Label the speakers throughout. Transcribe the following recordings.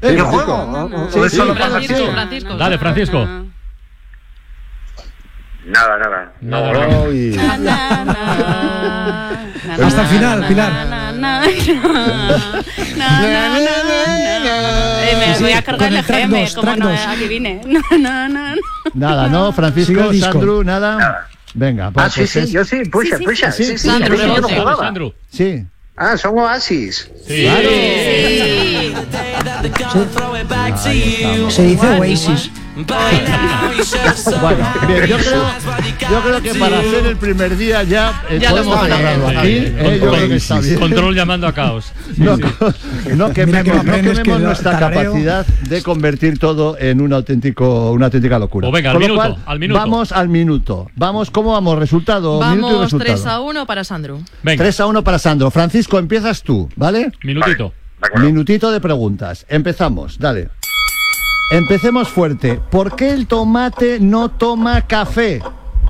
Speaker 1: ¿Qué juego?
Speaker 2: Francisco. Dale, Francisco.
Speaker 3: Nada.
Speaker 4: Hasta el final, Pilar.
Speaker 5: Me voy a cargar el GM, como no, aquí vine.
Speaker 6: Nada, ¿no? Francisco, Sandro, nada. Venga,
Speaker 3: pues sí, yo sí, puxa. Sí,
Speaker 2: Sandro,
Speaker 3: yo no jugaba.
Speaker 2: Sandro.
Speaker 6: Sí.
Speaker 3: Son Oasis.
Speaker 2: Sí.
Speaker 6: Claro.
Speaker 4: Se dice Oasis.
Speaker 6: Bueno, bien, yo creo que para hacer el primer día ya podemos cerrarlo aquí. Yo creo que está bien.
Speaker 2: Control llamando a caos.
Speaker 6: No quememos nuestra capacidad de convertir todo en una auténtica locura.
Speaker 2: Pues venga, al minuto.
Speaker 6: Vamos al minuto. ¿Cómo vamos? ¿Resultado?
Speaker 7: Vamos
Speaker 6: Minuto y resultado.
Speaker 7: 3-1 para Sandro.
Speaker 2: Venga.
Speaker 6: 3-1 para Sandro. Francisco, empiezas tú, ¿vale?
Speaker 2: Minutito.
Speaker 6: Minutito de preguntas. Empezamos, dale. Empecemos fuerte. ¿Por qué el tomate no toma café?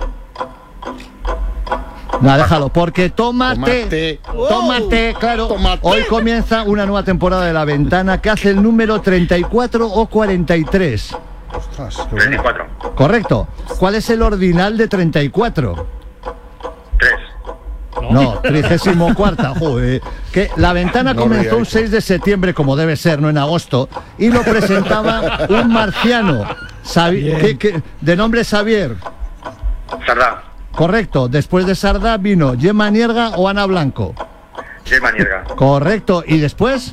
Speaker 6: No, déjalo. Porque tomate, claro. Tomate. Hoy comienza una nueva temporada de La Ventana que hace el número 34 o 43.
Speaker 3: Ostras, 34.
Speaker 6: Correcto. ¿Cuál es el ordinal de 34?
Speaker 3: 3.
Speaker 6: No, 34. Joder. Que La Ventana comenzó un 6 de septiembre, como debe ser, no en agosto, y lo presentaba un marciano de nombre Xavier.
Speaker 3: Sardá.
Speaker 6: Correcto. Después de Sardá vino Gemma Nierga o Ana Blanco.
Speaker 3: Gemma Nierga.
Speaker 6: Correcto. ¿Y después?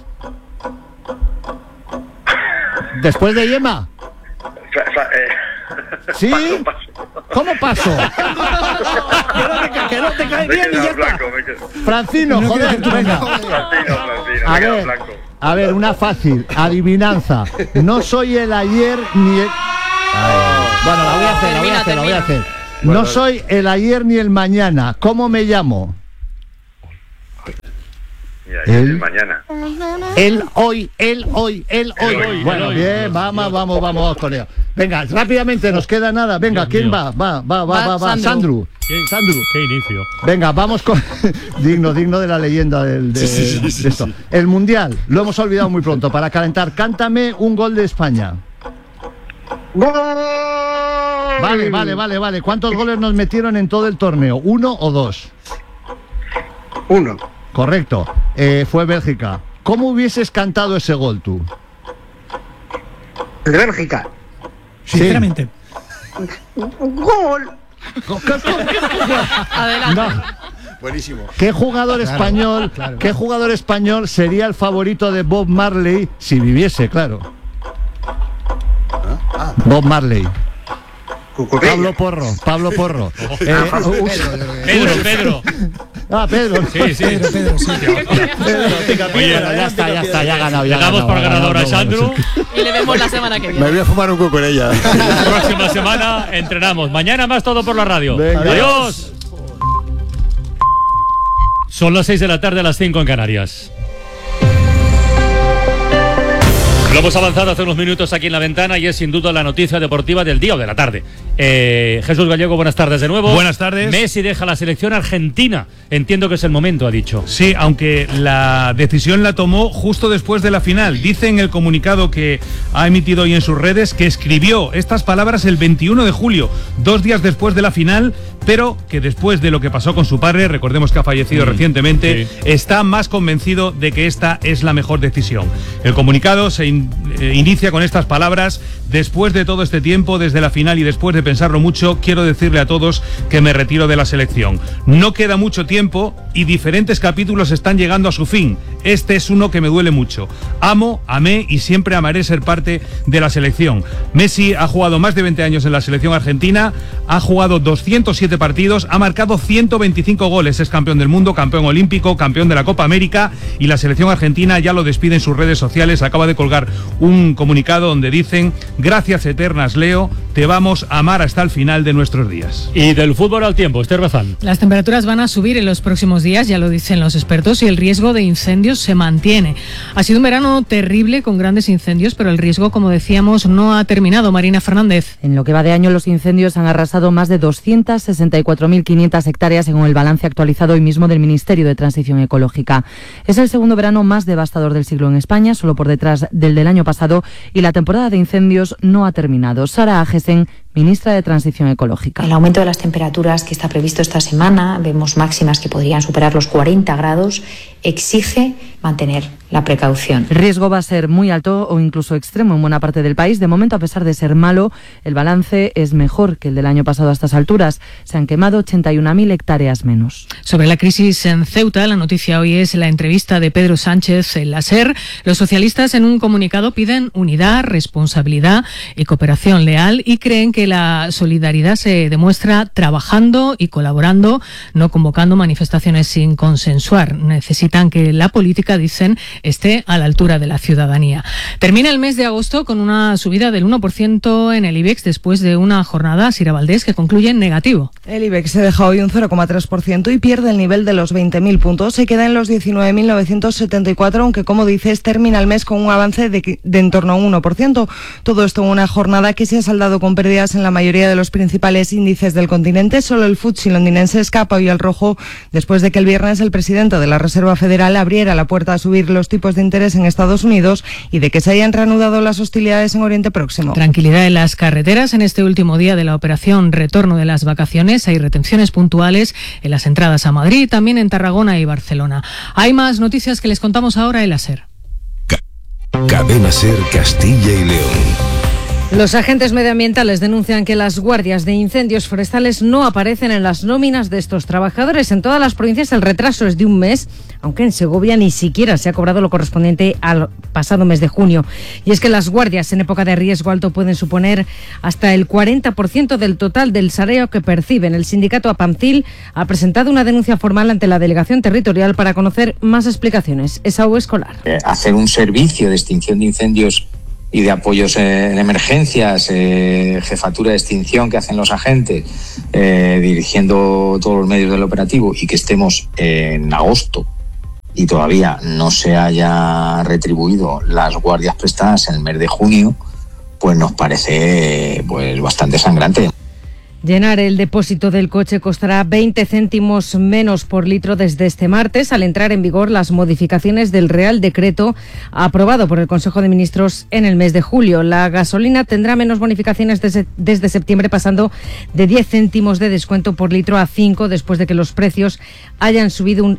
Speaker 6: ¿Después de Gemma? ¿Sí? ¿Cómo paso? que no te cae bien y ya está. Francino, joder, venga. A ver, una fácil. Adivinanza. No soy el ayer ni el... Bueno, la voy a hacer. No soy el ayer ni el mañana. ¿Cómo me llamo?
Speaker 3: El mañana.
Speaker 6: El hoy. Bueno, bien, vamos con ello. Venga, rápidamente, nos queda nada. Venga, ¿quién va? Va. Sandro.
Speaker 2: Qué inicio.
Speaker 6: Venga, vamos con... digno de la leyenda de esto. El Mundial, lo hemos olvidado muy pronto. Para calentar, cántame un gol de España.
Speaker 3: ¡Gol!
Speaker 6: Vale. ¿Cuántos goles nos metieron en todo el torneo? ¿1 o 2?
Speaker 3: 1.
Speaker 6: Correcto. Fue Bélgica. ¿Cómo hubieses cantado ese gol tú?
Speaker 3: De Bélgica.
Speaker 4: Sinceramente.
Speaker 3: ¡Gol!
Speaker 7: Adelante.
Speaker 6: No.
Speaker 1: Buenísimo.
Speaker 6: ¿Qué jugador español sería el favorito de Bob Marley si viviese, claro? Bob Marley. Pablo Porro.
Speaker 2: Pedro.
Speaker 6: Pedro.
Speaker 2: Sí.
Speaker 4: Pedro, sí.
Speaker 2: Oye,
Speaker 6: ya está, ya ha ganado.
Speaker 2: Le damos por ganador a Sandro.
Speaker 7: Y le vemos la semana que viene.
Speaker 1: Me voy a fumar un cuco con ella.
Speaker 2: Próxima semana entrenamos. Mañana más Todo por la Radio.
Speaker 6: Venga.
Speaker 2: Adiós. Son las 6 de la tarde, a las 5 en Canarias. Lo hemos avanzado hace unos minutos aquí en La Ventana y es sin duda la noticia deportiva del día o de la tarde. Jesús Gallego, buenas tardes de nuevo.
Speaker 8: Buenas tardes.
Speaker 2: Messi deja la selección argentina. Entiendo que es el momento, ha dicho.
Speaker 8: Sí, aunque la decisión la tomó justo después de la final. Dice en el comunicado que ha emitido hoy en sus redes que escribió estas palabras el 21 de julio, 2 días después de la final, pero que después de lo que pasó con su padre, recordemos que ha fallecido recientemente, está más convencido de que esta es la mejor decisión. El comunicado se inicia con estas palabras: después de todo este tiempo, desde la final y después de pensarlo mucho, quiero decirle a todos que me retiro de la selección. No queda mucho tiempo y diferentes capítulos están llegando a su fin. Este es uno que me duele mucho. Amé y siempre amaré ser parte de la selección. Messi ha jugado más de 20 años en la selección argentina, ha jugado 207 partidos, ha marcado 125 goles, es campeón del mundo, campeón olímpico, campeón de la Copa América, y la selección argentina ya lo despide en sus redes sociales. Acaba de colgar un comunicado donde dicen: gracias eternas, Leo, te vamos a amar hasta el final de nuestros días.
Speaker 2: Y del fútbol al tiempo, Esther Bazán.
Speaker 9: Las temperaturas van a subir en los próximos días, ya lo dicen los expertos, y el riesgo de incendios incendios se mantiene. Ha sido un verano terrible con grandes incendios, pero el riesgo, como decíamos, no ha terminado. Marina Fernández.
Speaker 10: En lo que va de año, los incendios han arrasado más de 264.500 hectáreas, según el balance actualizado hoy mismo del Ministerio de Transición Ecológica. Es el segundo verano más devastador del siglo en España, solo por detrás del año pasado, y la temporada de incendios no ha terminado. Sara Agesen, ministra de Transición Ecológica.
Speaker 11: El aumento de las temperaturas que está previsto esta semana, vemos máximas que podrían superar los 40 grados, exige mantener la precaución.
Speaker 10: El riesgo va a ser muy alto o incluso extremo en buena parte del país. De momento, a pesar de ser malo, el balance es mejor que el del año pasado a estas alturas. Se han quemado 81.000 hectáreas menos.
Speaker 9: Sobre la crisis en Ceuta, la noticia hoy es la entrevista de Pedro Sánchez en la SER. Los socialistas en un comunicado piden unidad, responsabilidad y cooperación leal y creen que la solidaridad se demuestra trabajando y colaborando, no convocando manifestaciones sin consensuar. Necesitan que la política, dicen, esté a la altura de la ciudadanía. Termina el mes de agosto con una subida del 1% en el IBEX después de una jornada, Sira Valdés, que concluye en negativo.
Speaker 12: El IBEX se deja hoy un 0,3% y pierde el nivel de los 20.000 puntos. Se queda en los 19.974, aunque, como dices, termina el mes con un avance de en torno a un 1%. Todo esto en una jornada que se ha saldado con pérdidas en la mayoría de los principales índices del continente. Solo el FTSE londinense escapa hoy al rojo después de que el viernes el presidente de la Reserva Federal abriera la puerta a subir los tipos de interés en Estados Unidos y de que se hayan reanudado las hostilidades en Oriente Próximo.
Speaker 9: Tranquilidad en las carreteras en este último día de la operación Retorno de las Vacaciones. Hay retenciones puntuales en las entradas a Madrid, también en Tarragona y Barcelona. Hay más noticias que les contamos ahora en la SER.
Speaker 13: Cadena SER Castilla y León.
Speaker 14: Los agentes medioambientales denuncian que las guardias de incendios forestales no aparecen en las nóminas de estos trabajadores. En todas las provincias el retraso es de un mes, aunque en Segovia ni siquiera se ha cobrado lo correspondiente al pasado mes de junio. Y es que las guardias en época de riesgo alto pueden suponer hasta el 40% del total del salarios que perciben. El sindicato APAMCIL ha presentado una denuncia formal ante la delegación territorial para conocer más explicaciones. Esaú Escolar.
Speaker 15: Hacer un servicio de extinción de incendios y de apoyos en emergencias, jefatura de extinción que hacen los agentes, dirigiendo todos los medios del operativo, y que estemos en agosto y todavía no se haya retribuido las guardias prestadas en el mes de junio, pues nos parece bastante sangrante.
Speaker 14: Llenar el depósito del coche costará 20 céntimos menos por litro desde este martes, al entrar en vigor las modificaciones del Real Decreto aprobado por el Consejo de Ministros en el mes de julio. La gasolina tendrá menos bonificaciones desde septiembre, pasando de 10 céntimos de descuento por litro a 5, después de que los precios hayan subido un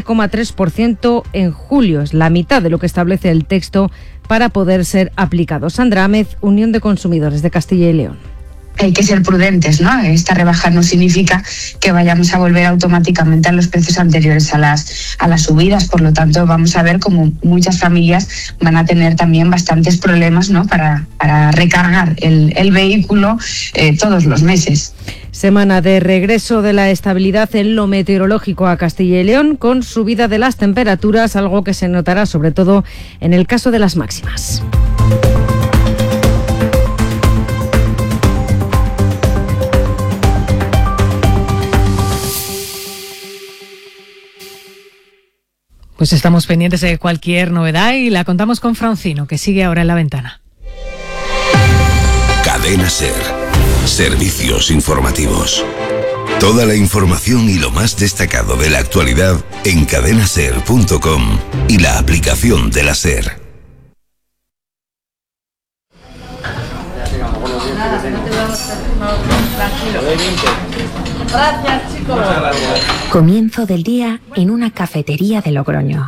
Speaker 14: 7,3% en julio. Es la mitad de lo que establece el texto para poder ser aplicado. Sandra Ámez, Unión de Consumidores de Castilla y León.
Speaker 16: Hay que ser prudentes, ¿no? Esta rebaja no significa que vayamos a volver automáticamente a los precios anteriores a las subidas. Por lo tanto, vamos a ver cómo muchas familias van a tener también bastantes problemas, ¿no? para recargar el vehículo todos los meses.
Speaker 14: Semana de regreso de la estabilidad en lo meteorológico a Castilla y León, con subida de las temperaturas, algo que se notará sobre todo en el caso de las máximas.
Speaker 9: Pues estamos pendientes de cualquier novedad y la contamos con Francino, que sigue ahora en la ventana.
Speaker 13: Cadena SER. Servicios informativos. Toda la información y lo más destacado de la actualidad en cadenaser.com y la aplicación de la SER.
Speaker 17: Gracias, chicos. Comienzo del día en una cafetería de Logroño.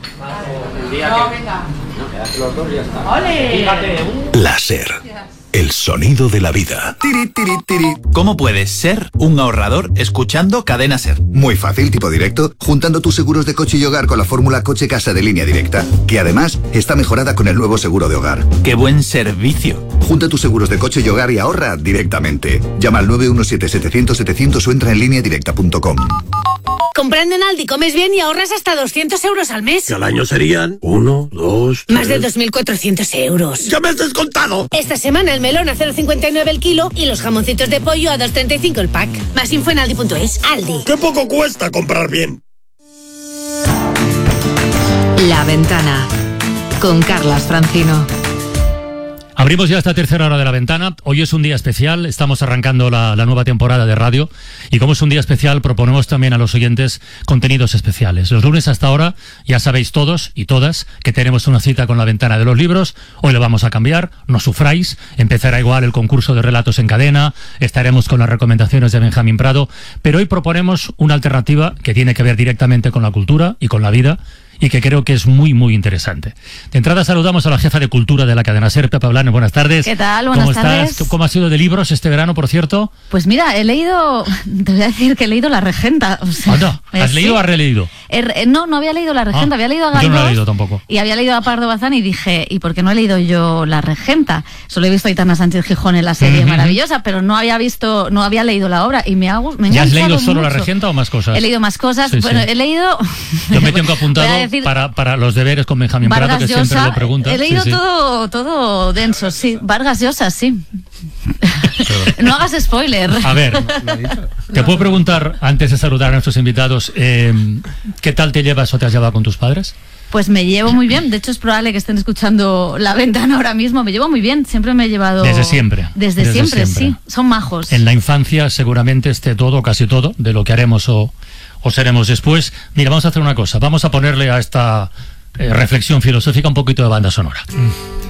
Speaker 13: La SER. El sonido de la vida.
Speaker 18: ¿Cómo puedes ser un ahorrador escuchando Cadena SER?
Speaker 19: Muy fácil, tipo directo, juntando tus seguros de coche y hogar con la fórmula Coche Casa de Línea Directa, que además está mejorada con el nuevo seguro de hogar.
Speaker 18: ¡Qué buen servicio!
Speaker 19: Junta tus seguros de coche y hogar y ahorra directamente. Llama al 917-700-700 o entra en lineadirecta.com.
Speaker 20: Comprando en Aldi comes bien y ahorras hasta 200 euros al mes.
Speaker 21: Que al año serían 1, 2, 3...
Speaker 20: Más de 2.400 euros.
Speaker 21: ¡Ya me has descontado!
Speaker 20: Esta semana el melón a 0,59 el kilo y los jamoncitos de pollo a 2,35 el pack. Más info en aldi.es. Aldi.
Speaker 21: ¡Qué poco cuesta comprar bien!
Speaker 5: La Ventana, con Carlas Francino.
Speaker 2: Abrimos ya esta tercera hora de La Ventana. Hoy es un día especial, estamos arrancando la nueva temporada de radio y como es un día especial proponemos también a los oyentes contenidos especiales. Los lunes hasta ahora ya sabéis todos y todas que tenemos una cita con La Ventana de los libros. Hoy lo vamos a cambiar, no sufráis, empezará igual el concurso de relatos en cadena, estaremos con las recomendaciones de Benjamín Prado, pero hoy proponemos una alternativa que tiene que ver directamente con la cultura y con la vida, y que creo que es muy, muy interesante. De entrada saludamos a la jefa de cultura de la cadena SER, Pepa Blanes. Buenas tardes.
Speaker 22: ¿Qué tal? Buenas tardes.
Speaker 2: ¿Cómo estás? ¿Cómo ha sido de libros este verano, por cierto?
Speaker 22: Pues mira, te voy a decir que he leído La Regenta. O sea,
Speaker 2: Anda, ¿has leído o has releído?
Speaker 22: No había leído La Regenta, había leído a Galdós.
Speaker 2: Yo no la he leído tampoco.
Speaker 22: Y había leído a Pardo Bazán y dije, ¿y por qué no he leído yo La Regenta? Solo he visto a Aitana Sánchez Gijón en la serie maravillosa, pero no había leído la obra y me ha enganchado.
Speaker 2: ¿Ya has leído solo
Speaker 22: mucho.
Speaker 2: La Regenta o más cosas?
Speaker 22: He leído más cosas.
Speaker 2: Sí,
Speaker 22: bueno,
Speaker 2: sí.
Speaker 22: he leído...
Speaker 2: Yo me tengo apuntado
Speaker 22: decir,
Speaker 2: para los deberes con Benjamín Prado, que
Speaker 22: Vargas
Speaker 2: siempre
Speaker 22: Llosa,
Speaker 2: lo pregunta.
Speaker 22: he leído
Speaker 2: Sí, sí.
Speaker 22: todo denso, sí. Vargas Llosa, sí. No hagas spoiler.
Speaker 2: A ver, te puedo preguntar, antes de saludar a nuestros invitados, ¿qué tal te llevas o te has llevado con tus padres?
Speaker 22: Pues me llevo muy bien. De hecho, es probable que estén escuchando La Ventana ahora mismo. Me llevo muy bien. Siempre me he llevado...
Speaker 2: Desde siempre.
Speaker 22: Desde siempre, sí. Son majos.
Speaker 2: En la infancia seguramente esté todo, casi todo, de lo que haremos o seremos después. Mira, vamos a hacer una cosa. Vamos a ponerle a esta reflexión filosófica un poquito de banda sonora.